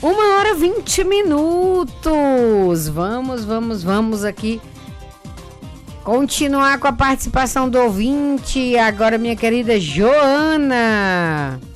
1h20. Vamos aqui continuar com a participação do ouvinte. Agora, minha querida Joana.